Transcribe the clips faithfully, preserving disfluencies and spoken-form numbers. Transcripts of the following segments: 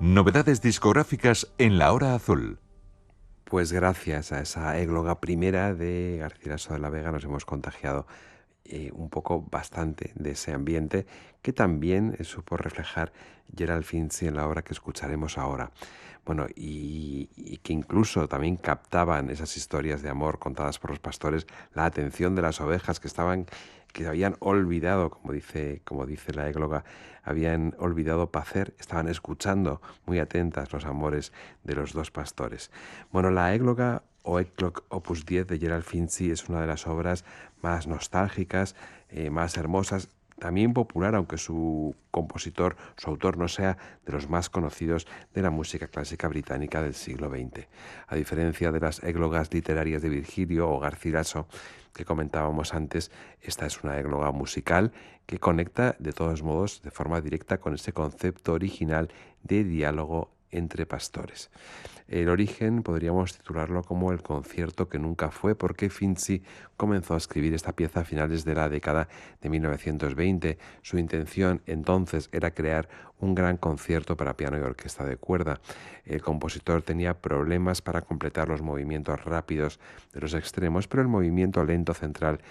Novedades discográficas en La Hora Azul. Pues gracias a esa égloga primera de Garcilaso de la Vega nos hemos contagiado eh, un poco bastante de ese ambiente que también eh, supo reflejar Gerald Finzi en la obra que escucharemos ahora. Bueno, y, y que incluso también captaban esas historias de amor contadas por los pastores, la atención de las ovejas que estaban, que habían olvidado, como dice, como dice la égloga, habían olvidado pacer, estaban escuchando muy atentas los amores de los dos pastores. Bueno, la égloga o Eclogue Opus diez de Gerald Finzi es una de las obras más nostálgicas, eh, más hermosas, también popular, aunque su compositor, su autor no sea de los más conocidos de la música clásica británica del siglo veinte. A diferencia de las églogas literarias de Virgilio o Garcilaso que comentábamos antes, esta es una égloga musical que conecta de todos modos de forma directa con ese concepto original de diálogo entre pastores. El origen podríamos titularlo como el concierto que nunca fue, porque Finzi comenzó a escribir esta pieza a finales de la década de mil novecientos veinte. Su intención entonces era crear un gran concierto para piano y orquesta de cuerda. El compositor tenía problemas para completar los movimientos rápidos de los extremos, pero el movimiento lento central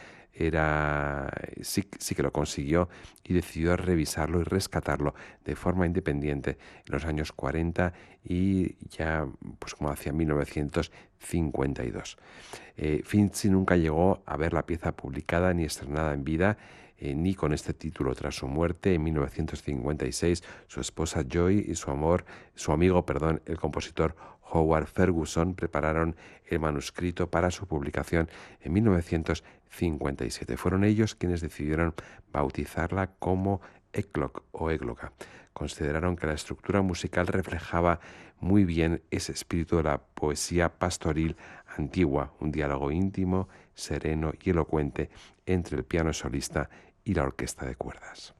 era sí, sí que lo consiguió y decidió revisarlo y rescatarlo de forma independiente en los años cuarenta y ya pues como hacia mil novecientos cincuenta y dos. Eh, Finzi nunca llegó a ver la pieza publicada ni estrenada en vida, eh, ni con este título. Tras su muerte en mil novecientos cincuenta y seis, su esposa Joy y su amor, su amigo, perdón, el compositor Howard Ferguson prepararon el manuscrito para su publicación en mil novecientos cincuenta y siete. Fueron ellos quienes decidieron bautizarla como Eclogue o égloga. Consideraron que la estructura musical reflejaba muy bien ese espíritu de la poesía pastoril antigua, un diálogo íntimo, sereno y elocuente entre el piano solista y la orquesta de cuerdas.